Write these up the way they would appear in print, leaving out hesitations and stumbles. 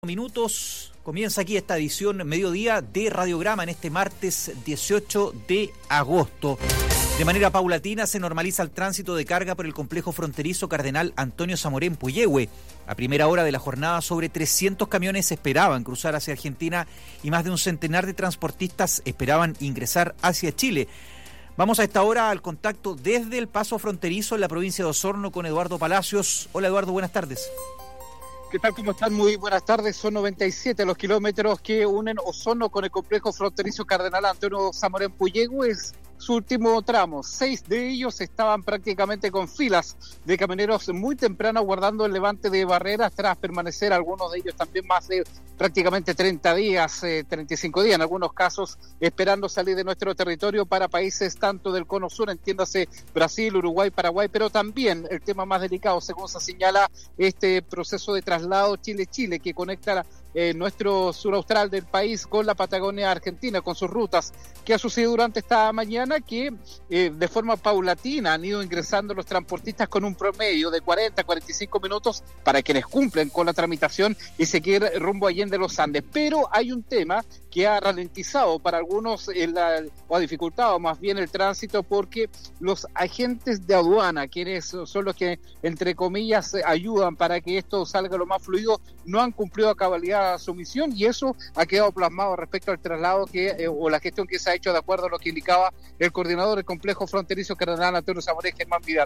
Minutos, comienza aquí esta edición mediodía de Radiograma en este martes 18 de agosto. De manera paulatina se normaliza el tránsito de carga por el complejo fronterizo Cardenal Antonio Zamoré en Puyehue. A primera hora de la jornada, sobre 300 camiones esperaban cruzar hacia Argentina y más de un centenar de transportistas esperaban ingresar hacia Chile. Vamos a esta hora al contacto desde el paso fronterizo en la provincia de Osorno con Eduardo Palacios. Hola Eduardo, buenas tardes. ¿Qué tal? ¿Cómo están? Muy buenas tardes. Son 97 los kilómetros que unen Osorno con el complejo fronterizo Cardenal Antonio Zamoré en Puyehue. Es su último tramo. 6 de ellos estaban prácticamente con filas de camioneros muy temprano guardando el levante de barreras tras permanecer algunos de ellos también más de prácticamente 30 días, 35 días en algunos casos, esperando salir de nuestro territorio para países tanto del cono sur, entiéndase Brasil, Uruguay, Paraguay, pero también el tema más delicado, según se señala, este proceso de traslado Chile-Chile que conecta nuestro sur austral del país con la Patagonia Argentina, con sus rutas. ¿Qué ha sucedido durante esta mañana? Que de forma paulatina han ido ingresando los transportistas con un promedio de 40-45 minutos para quienes cumplen con la tramitación y seguir rumbo a Allende los Andes. Pero hay un tema que ha ralentizado para algunos o ha dificultado más bien el tránsito, porque los agentes de aduana, quienes son los que entre comillas ayudan para que esto salga lo más fluido, no han cumplido a cabalidad su misión, y eso ha quedado plasmado respecto al traslado o la gestión que se ha hecho de acuerdo a lo que indicaba el coordinador del complejo fronterizo Cardenal Antonio Zamoré, Germán Vidal.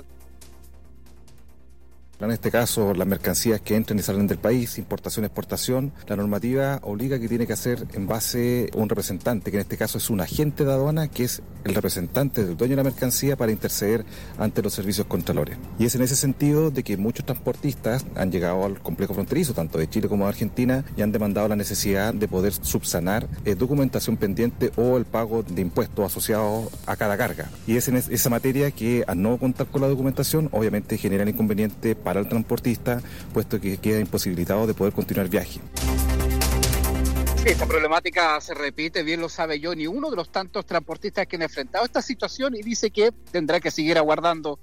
En este caso, las mercancías que entran y salen del país, importación, exportación, la normativa obliga que tiene que hacer en base a un representante, que en este caso es un agente de aduana, que es el representante del dueño de la mercancía para interceder ante los servicios contralores. Y es en ese sentido de que muchos transportistas han llegado al complejo fronterizo, tanto de Chile como de Argentina, y han demandado la necesidad de poder subsanar documentación pendiente o el pago de impuestos asociados a cada carga. Y es en esa materia que, al no contar con la documentación, obviamente generan inconveniente para el transportista, puesto que queda imposibilitado de poder continuar el viaje. Esta problemática se repite, bien lo sabe yo, ni uno de los tantos transportistas que han enfrentado esta situación, y dice que tendrá que seguir aguardando.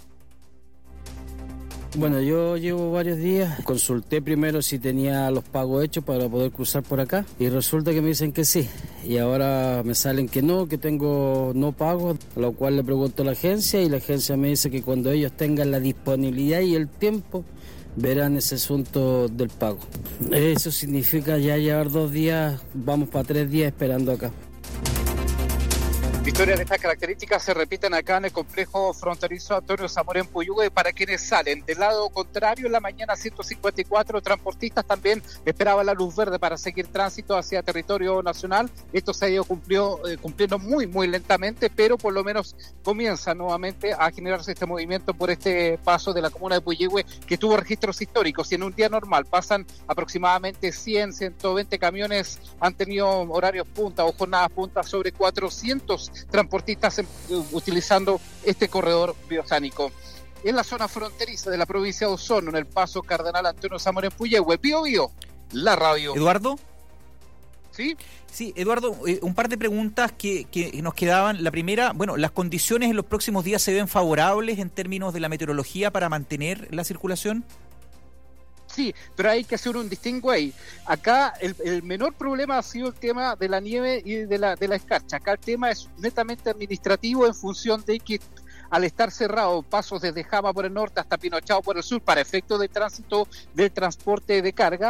Bueno, yo llevo varios días, consulté primero si tenía los pagos hechos para poder cruzar por acá y resulta que me dicen que sí, y ahora me salen que no, que tengo no pagos, a lo cual le pregunto a la agencia y la agencia me dice que cuando ellos tengan la disponibilidad y el tiempo verán ese asunto del pago. Eso significa ya llevar 2 días, vamos para 3 días esperando acá. Historias de estas características se repiten acá en el complejo fronterizo Antonio Zamoré en Puyehue. Para quienes salen del lado contrario, en la mañana 154 transportistas también esperaban la luz verde para seguir tránsito hacia territorio nacional. Esto se ha ido cumpliendo muy lentamente, pero por lo menos comienza nuevamente a generarse este movimiento por este paso de la comuna de Puyehue, que tuvo registros históricos, y en un día normal pasan aproximadamente 100-120 camiones, han tenido horarios punta o jornadas punta, sobre 400 transportistas utilizando este corredor bioceánico. En la zona fronteriza de la provincia de Osorno, en el paso Cardenal Antonio Zamoré en Puyehue, Bio, la radio. Eduardo. ¿Sí? Sí, Eduardo, un par de preguntas que nos quedaban. La primera, bueno, ¿las condiciones en los próximos días se ven favorables en términos de la meteorología para mantener la circulación? Sí, pero hay que hacer un distingo ahí. Acá el menor problema ha sido el tema de la nieve y de la escarcha. Acá el tema es netamente administrativo, en función de que al estar cerrado pasos desde Jama por el norte hasta Pinochao por el sur para efecto de tránsito del transporte de carga,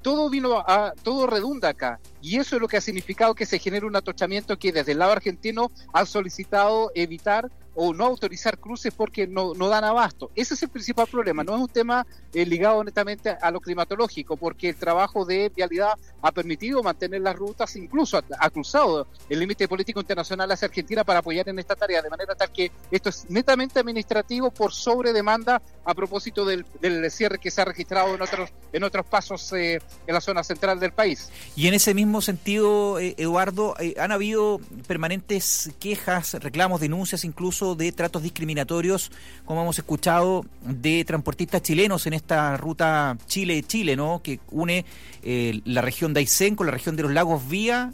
todo redunda acá. Y eso es lo que ha significado que se genere un atochamiento que desde el lado argentino han solicitado evitar o no autorizar cruces porque no dan abasto. Ese es el principal problema, no es un tema ligado netamente a lo climatológico, porque el trabajo de vialidad ha permitido mantener las rutas, incluso ha cruzado el límite político internacional hacia Argentina para apoyar en esta tarea, de manera tal que esto es netamente administrativo por sobredemanda a propósito del cierre que se ha registrado en otros pasos en la zona central del país. Y en ese mismo sentido, Eduardo, han habido permanentes quejas, reclamos, denuncias incluso de tratos discriminatorios, como hemos escuchado, de transportistas chilenos en esta ruta Chile-Chile, ¿no?, que une la región de Aysén con la región de los lagos vía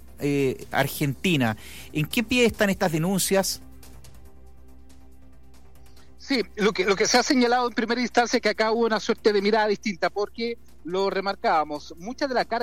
Argentina. ¿En qué pie están estas denuncias? Sí, lo que se ha señalado en primera instancia es que acá hubo una suerte de mirada distinta, porque lo remarcábamos, muchas de la carga